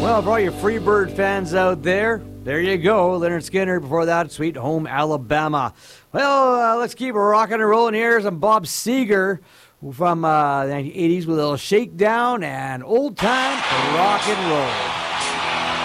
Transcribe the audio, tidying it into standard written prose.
Well, for all you Freebird fans out there you go. Leonard Skinner, before that, Sweet Home Alabama. Well, let's keep rocking and rolling here. Some Bob Seger from the 1980s with a little Shakedown and Old Time Rock and Roll.